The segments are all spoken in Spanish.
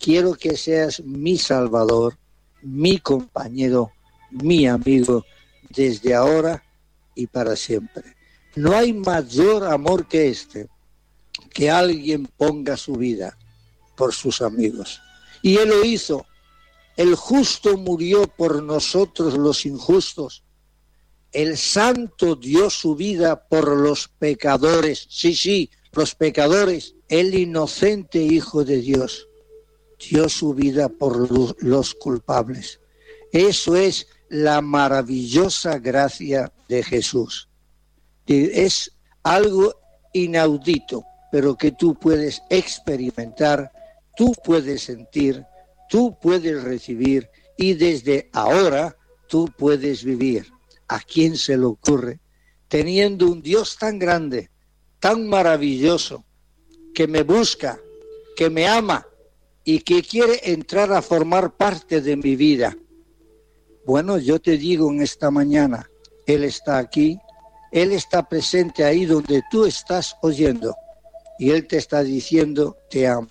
quiero que seas mi Salvador, mi compañero, mi amigo, desde ahora y para siempre. No hay mayor amor que este, que alguien ponga su vida por sus amigos. Y Él lo hizo. El justo murió por nosotros los injustos. El santo dio su vida por los pecadores. Sí, los pecadores. El inocente Hijo de Dios dio su vida por los culpables. Eso es la maravillosa gracia de Jesús. Es algo inaudito, pero que tú puedes experimentar, tú puedes sentir, tú puedes recibir y desde ahora tú puedes vivir. ¿A quién se le ocurre? Teniendo un Dios tan grande, tan maravilloso, que me busca, que me ama y que quiere entrar a formar parte de mi vida. Bueno, yo te digo en esta mañana, Él está aquí, Él está presente ahí donde tú estás oyendo y Él te está diciendo, te amo.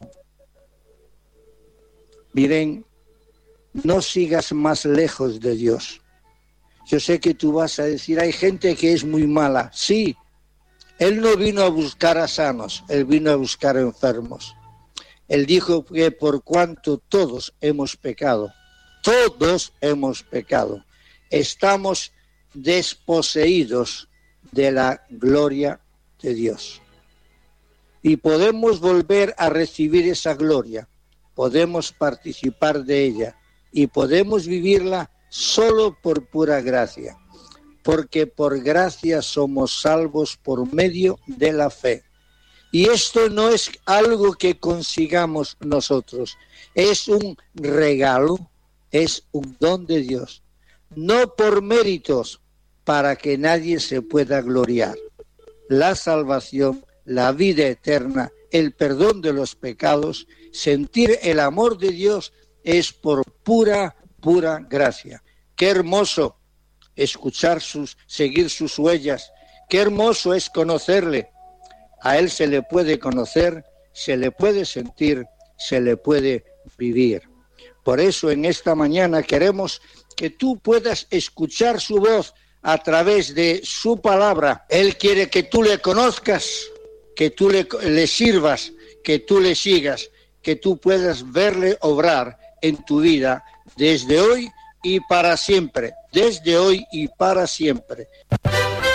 Miren, no sigas más lejos de Dios. Yo sé que tú vas a decir, hay gente que es muy mala. Sí, Él no vino a buscar a sanos, Él vino a buscar a enfermos. Él dijo que por cuanto todos hemos pecado, estamos desposeídos de la gloria de Dios. Y podemos volver a recibir esa gloria, podemos participar de ella y podemos vivirla solo por pura gracia, porque por gracia somos salvos por medio de la fe. Y esto no es algo que consigamos nosotros, es un regalo, es un don de Dios, no por méritos para que nadie se pueda gloriar. La salvación, la vida eterna, el perdón de los pecados, sentir el amor de Dios es por pura gracia. Qué hermoso escuchar seguir sus huellas, qué hermoso es conocerle. A Él se le puede conocer, se le puede sentir, se le puede vivir. Por eso en esta mañana queremos que tú puedas escuchar su voz a través de su palabra. Él quiere que tú le conozcas, que tú le sirvas, que tú le sigas, que tú puedas verle obrar en tu vida desde hoy y para siempre, desde hoy y para siempre.